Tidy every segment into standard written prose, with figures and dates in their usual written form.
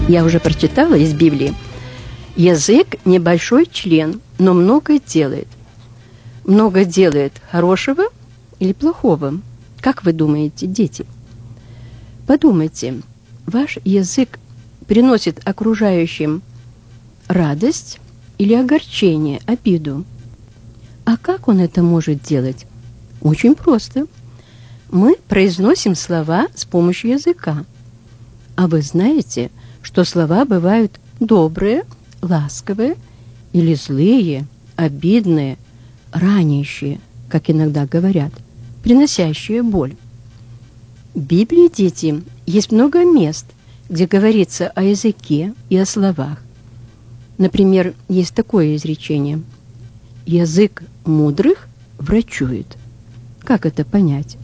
Я уже прочитала из Библии. Язык – небольшой член, но много делает. Много делает хорошего или плохого? Как вы думаете, дети? Подумайте, ваш язык приносит окружающим радость или огорчение, обиду? А как он это может делать? Очень просто. Мы произносим слова с помощью языка. А вы знаете, что слова бывают добрые, ласковые или злые, обидные, ранящие, как иногда говорят, приносящие боль? В Библии, дети, есть много мест, где говорится о языке и о словах. Например, есть такое изречение: «Язык мудрых врачует». Как это понять?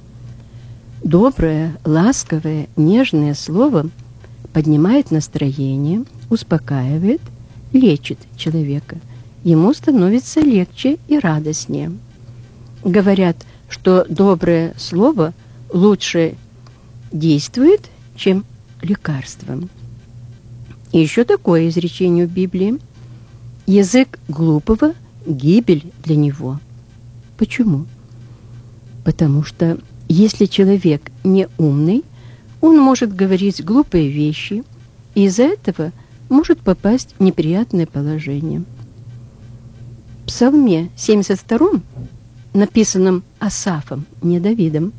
Доброе, ласковое, нежное слово поднимает настроение, успокаивает, лечит человека. Ему становится легче и радостнее. Говорят, что доброе слово лучше действует, чем лекарство. И еще такое изречение в Библии: «Язык глупого – гибель для него». Почему? Потому что если человек не умный, он может говорить глупые вещи, и из-за этого может попасть в неприятное положение. В Псалме 72, написанном Асафом, не Давидом,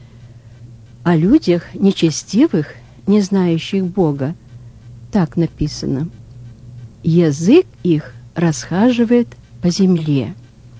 о людях нечестивых, не знающих Бога, так написано: «Язык их расхаживает по земле».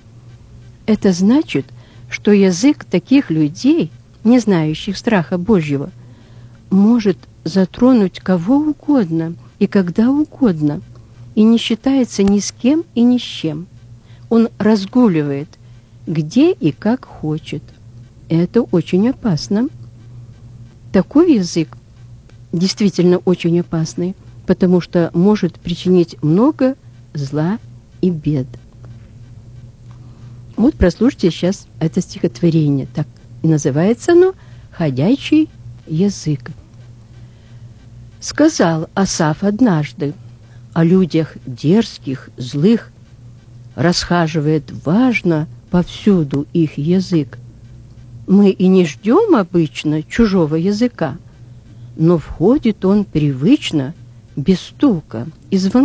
Это значит, что язык таких людей, не знающих страха Божьего, может затронуть кого угодно и когда угодно, и не считается ни с кем и ни с чем. Он разгуливает где и как хочет. Это очень опасно. Такой язык действительно очень опасный, потому что может причинить много зла и бед. Вот прослушайте сейчас это стихотворение. Так и называется оно «Ходячий язык». Сказал Асаф однажды: о людях дерзких, злых расхаживает важно повсюду их язык. Мы и не ждем обычно чужого языка, но входит он привычно, без стука и звонка.